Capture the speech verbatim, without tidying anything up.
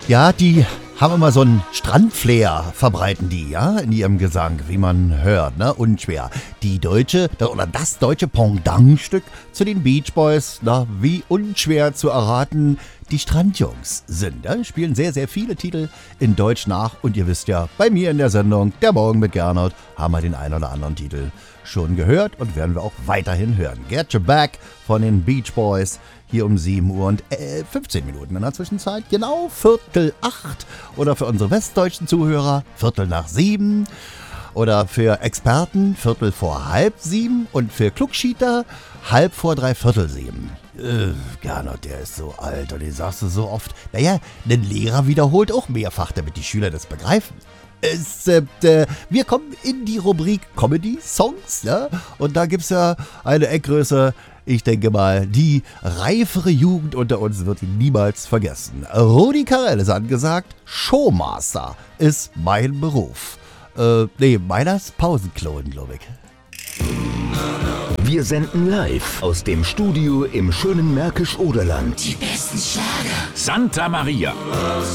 Ja, die haben immer so einen Strandflair, verbreiten die, ja, in ihrem Gesang, wie man hört, ne, unschwer. Die deutsche, oder das deutsche Pendantstück zu den Beach Boys, na, wie unschwer zu erraten, die Strandjungs sind, ja, spielen sehr, sehr viele Titel in Deutsch nach und ihr wisst ja, bei mir in der Sendung, der Morgen mit Gernot, haben wir den ein oder anderen Titel schon gehört und werden wir auch weiterhin hören. Get Your Back von den Beach Boys, hier um sieben Uhr und äh, fünfzehn Minuten in der Zwischenzeit, genau Viertel acht oder für unsere westdeutschen Zuhörer Viertel nach sieben oder für Experten Viertel vor halb sieben und für Klugschieter halb vor dreiviertel sieben. Äh, Gernot, der ist so alt und den sagst du so oft. Naja, ein Lehrer wiederholt auch mehrfach, damit die Schüler das begreifen. Es, äh, äh, wir kommen in die Rubrik Comedy-Songs, ja? Und da gibt's ja eine Eckgröße. Ich denke mal, die reifere Jugend unter uns wird ihn niemals vergessen. Rudi Carrell ist angesagt. Showmaster ist mein Beruf. Äh, nee, meiner ist Pausenklonen, glaube ich. Wir senden live aus dem Studio im schönen Märkisch-Oderland. Die besten Schlager. Santa Maria.